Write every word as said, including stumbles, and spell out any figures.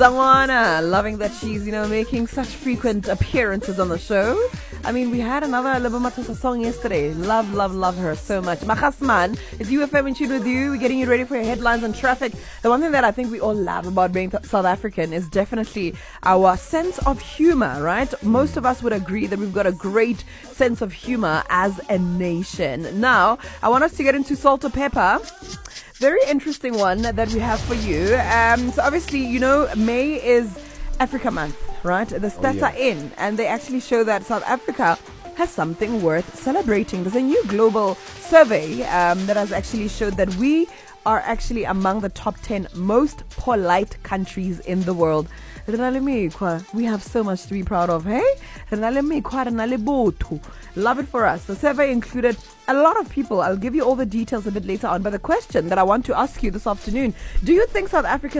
Zangwana, loving that she's, you know, making such frequent appearances on the show. I mean, we had another Lebo Mathosa song yesterday. Love, love, love her so much. Mahasman, it's U F M in tune with you. We're getting you ready for your headlines and traffic. The one thing that I think we all love about being th- South African is definitely our sense of humor, right? Most of us would agree that we've got a great sense of humor as a nation. Now, I want us to get into Salt or Pepper. Very interesting one that we have for you. Um, so obviously, you know, May is Africa Month, right? The stats oh, yeah. are in, and they actually show that South Africa has something worth celebrating. There's a new global survey um, that has actually showed that we are actually among the top ten most polite countries in the world. We have so much to be proud of, hey? Love it for us. The survey included a lot of people. I'll give you all the details a bit later on. But the question that I want to ask you this afternoon, do you think South Africans